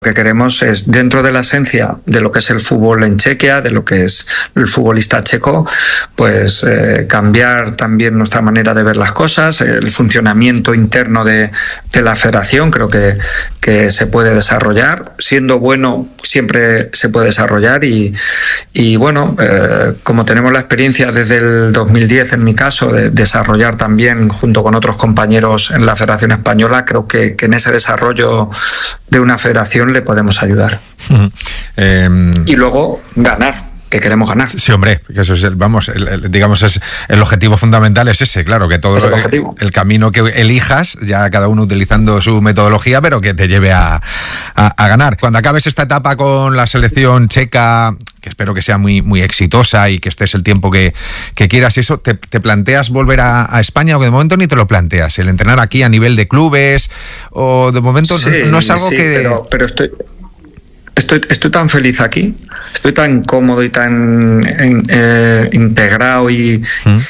Lo que queremos es, dentro de la esencia de lo que es el fútbol en Chequia, de lo que es el futbolista checo, pues cambiar también nuestra manera de ver las cosas, el funcionamiento interno de la federación. Creo que se puede desarrollar. Siendo bueno, siempre se puede desarrollar y bueno, como tenemos la experiencia desde el 2010, en mi caso, de desarrollar también junto con otros compañeros en la Federación Española, creo que en ese desarrollo de una federación le podemos ayudar. Y luego ganar, que queremos ganar. Sí, hombre, que eso es digamos, es el objetivo fundamental, es ese, claro, que todo el camino que elijas, ya cada uno utilizando su metodología, pero que te lleve a ganar. Cuando acabes esta etapa con la selección checa, que espero que sea muy, muy exitosa y que estés el tiempo que quieras, ¿eso te planteas volver a España o que de momento ni te lo planteas? ¿El entrenar aquí a nivel de clubes o de momento no es algo que...? Pero estoy tan feliz aquí, estoy tan cómodo y tan integrado y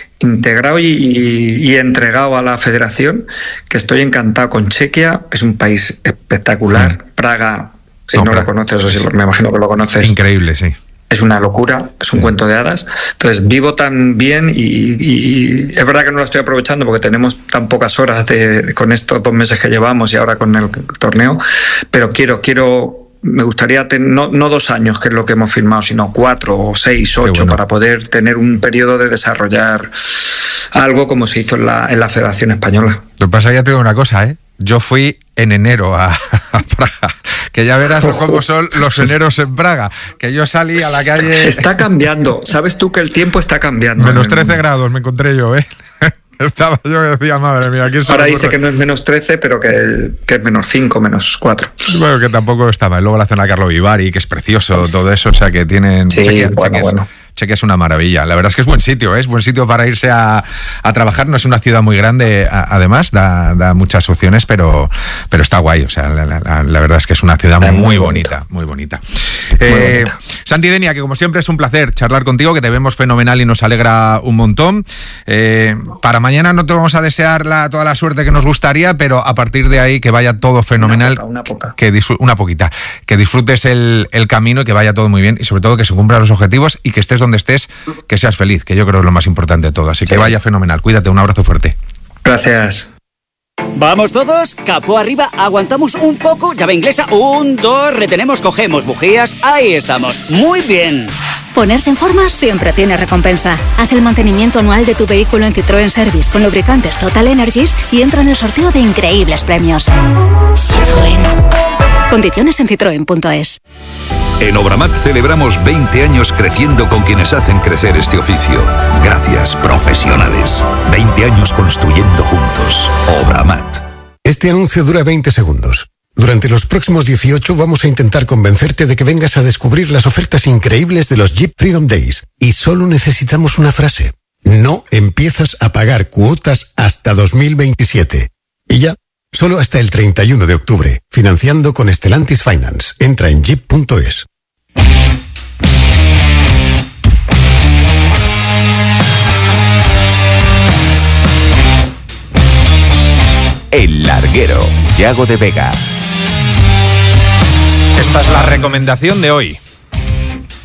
entregado a la federación, que estoy encantado con Chequia. Es un país espectacular. Praga, si no lo conoces, o si me imagino que lo conoces. Increíble, sí. Es una locura, es un cuento de hadas. Entonces vivo tan bien y es verdad que no lo estoy aprovechando porque tenemos tan pocas horas con estos 2 meses que llevamos y ahora con el torneo, pero me gustaría no 2 años, que es lo que hemos firmado, sino 4 o 6, 8, bueno, para poder tener un periodo de desarrollar algo como se hizo en la Federación Española. Lo que pasa es que ya te digo una cosa, yo fui en enero a Praga, que ya verás cómo son los eneros en Praga, que yo salí a la calle... Está cambiando, sabes tú que el tiempo está cambiando. Menos 13 grados me encontré yo, Estaba yo que decía, madre mía, ¿quién se ahora dice que no es menos 13, pero que es menos 5, menos 4. Bueno, que tampoco estaba. Y luego la zona de Carlo Vivari, que es precioso, todo eso, o sea, que tienen... Sí, bueno. Chequia es una maravilla. La verdad es que es buen sitio, es buen sitio para irse a trabajar. No es una ciudad muy grande, además, da muchas opciones, pero está guay. O sea, la verdad es que es una ciudad muy bonita, muy bonita. Santi Denia, que como siempre es un placer charlar contigo, que te vemos fenomenal y nos alegra un montón. Para mañana no te vamos a desear toda la suerte que nos gustaría, pero a partir de ahí que vaya todo fenomenal. Una poca. Una poquita. Que disfrutes el camino y que vaya todo muy bien y sobre todo que se cumplan los objetivos y que estés donde estés, que seas feliz, que yo creo que es lo más importante de todo. Así que vaya fenomenal. Cuídate, un abrazo fuerte. Gracias. ¿Vamos todos? Capó arriba, aguantamos un poco, llave inglesa, 1, 2, retenemos, cogemos bujías, ahí estamos. Muy bien. Ponerse en forma siempre tiene recompensa. Haz el mantenimiento anual de tu vehículo en Citroën Service con lubricantes Total Energies y entra en el sorteo de increíbles premios. Citroën. Condiciones en citroen.es. En Obramat celebramos 20 años creciendo con quienes hacen crecer este oficio. Gracias, profesionales. 20 años construyendo juntos. Obramat. Este anuncio dura 20 segundos. Durante los próximos 18 vamos a intentar convencerte de que vengas a descubrir las ofertas increíbles de los Jeep Freedom Days. Y solo necesitamos una frase. No empiezas a pagar cuotas hasta 2027. Y ya, solo hasta el 31 de octubre. Financiando con Stellantis Finance. Entra en jeep.es. El Larguero, Yago de Vega. Esta es la recomendación de hoy.